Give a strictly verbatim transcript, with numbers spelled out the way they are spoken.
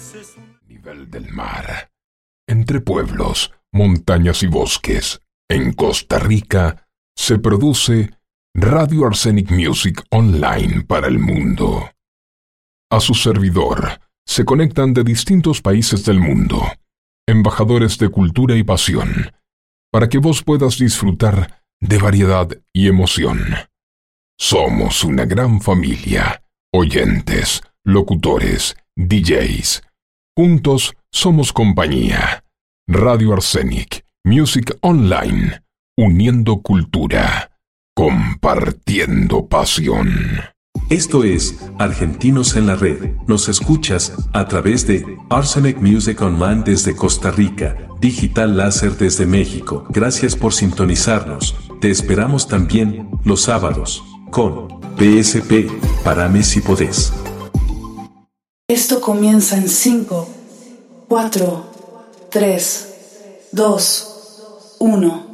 Nivel del mar. Entre pueblos, montañas y bosques, en Costa Rica, se produce Radio Arsenic Music Online para el mundo. A su servidor se conectan de distintos países del mundo, embajadores de cultura y pasión, para que vos puedas disfrutar de variedad y emoción. Somos una gran familia, oyentes, locutores, D Js. Juntos somos compañía. Radio Arsenic Music Online, uniendo cultura, compartiendo pasión. Esto es Argentinos en la Red. Nos escuchas a través de Arsenic Music Online desde Costa Rica, Digital Láser desde México. Gracias por sintonizarnos. Te esperamos también los sábados con P S P, Parame si podés. Esto comienza en cinco, cuatro, tres, dos, uno.